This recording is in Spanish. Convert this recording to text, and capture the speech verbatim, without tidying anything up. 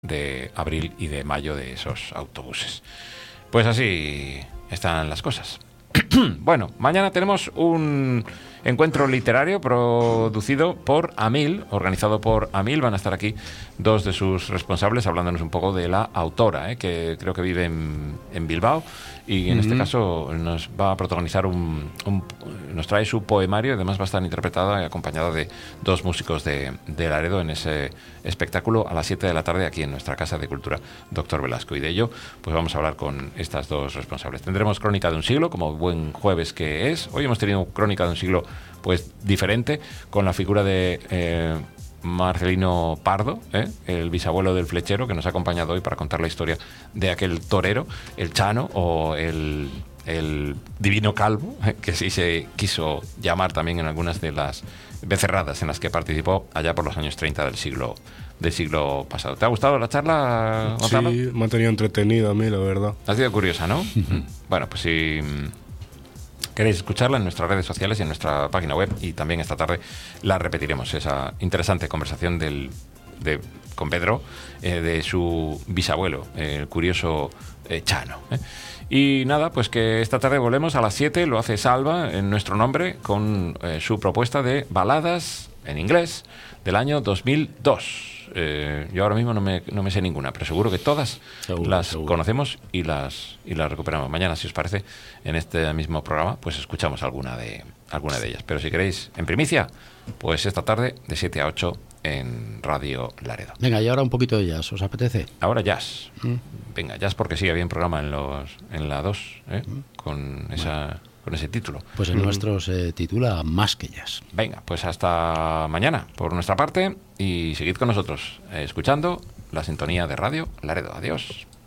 de abril y de mayo de esos autobuses. Pues así están las cosas. Bueno, mañana tenemos un encuentro literario producido por Amil, organizado por Amil. Van a estar aquí dos de sus responsables hablándonos un poco de la autora, ¿eh? que creo que vive en, en Bilbao, y en uh-huh. este caso nos va a protagonizar un, un nos trae su poemario, y además va a estar interpretada y acompañada de dos músicos de, de Laredo en ese espectáculo a las siete de la tarde aquí en nuestra Casa de Cultura Doctor Velasco. Y de ello pues vamos a hablar con estas dos responsables. Tendremos Crónica de un siglo, como buen jueves que es. Hoy hemos tenido Crónica de un siglo pues diferente, con la figura de eh, Marcelino Pardo, ¿eh? el bisabuelo del flechero, que nos ha acompañado hoy para contar la historia de aquel torero, el Chano, o el, el Divino Calvo, ¿eh? que sí se quiso llamar también en algunas de las becerradas en las que participó allá por los años treinta del siglo del siglo pasado. ¿Te ha gustado la charla, Gonzalo? Sí, me ha tenido entretenido a mí, la verdad. Ha sido curiosa, ¿no? Bueno, pues si queréis escucharla en nuestras redes sociales y en nuestra página web, y también esta tarde la repetiremos, esa interesante conversación del, de, con Pedro, eh, de su bisabuelo, el curioso eh, Chano. ¿eh? Y nada, pues que esta tarde volvemos a las siete, lo hace Salva en nuestro nombre, con eh, su propuesta de baladas en inglés del año dos mil dos. Eh, yo ahora mismo no me, no me sé ninguna, pero seguro que todas seguro, las seguro. conocemos y las y las recuperamos. Mañana, si os parece, en este mismo programa, pues escuchamos alguna de alguna de ellas. Pero si queréis, en primicia, pues esta tarde de siete a ocho en Radio Laredo. Venga, y ahora un poquito de jazz, ¿os apetece? Ahora jazz. ¿Mm? Venga, jazz, porque sí, había un programa en los en la dos, ¿eh? ¿Mm? con esa... Bueno. con ese título. Pues el nuestro se titula Más que Jazz. Venga, pues hasta mañana por nuestra parte, y seguid con nosotros, eh, escuchando la sintonía de Radio Laredo. Adiós.